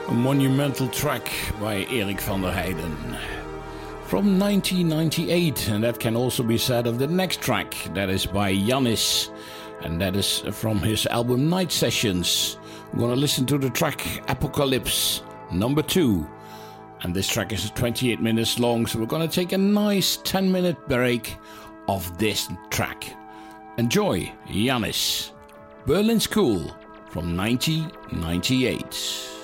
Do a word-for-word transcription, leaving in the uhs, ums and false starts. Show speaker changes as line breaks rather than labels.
A monumental track by Erik van der Heijden. From nineteen ninety-eight, and that can also be said of the next track. That is by Yannis, and that is from his album Night Sessions. We're gonna listen to the track Apocalypse, number two. And this track is twenty-eight minutes long, so we're gonna take a nice ten minute break of this track. Enjoy Yannis, Berlin School from nineteen ninety-eight.